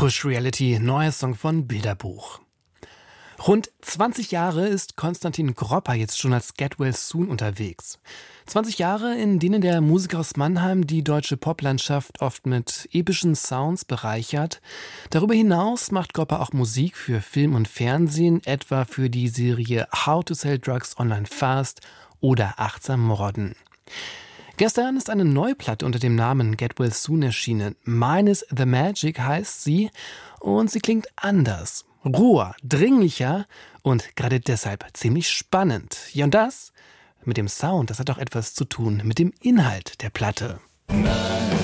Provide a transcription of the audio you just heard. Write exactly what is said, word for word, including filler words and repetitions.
Push Reality, neuer Song von Bilderbuch. Rund zwanzig Jahre ist Konstantin Gropper jetzt schon als Get Well Soon unterwegs. zwanzig Jahre, in denen der Musiker aus Mannheim die deutsche Poplandschaft oft mit epischen Sounds bereichert. Darüber hinaus macht Gropper auch Musik für Film und Fernsehen, etwa für die Serie How to Sell Drugs Online Fast oder Achtsam Morden. Gestern ist eine Neuplatte unter dem Namen Get Well Soon erschienen. Mine is the Magic heißt sie und sie klingt anders, roher, dringlicher und gerade deshalb ziemlich spannend. Ja, und das mit dem Sound, das hat auch etwas zu tun mit dem Inhalt der Platte.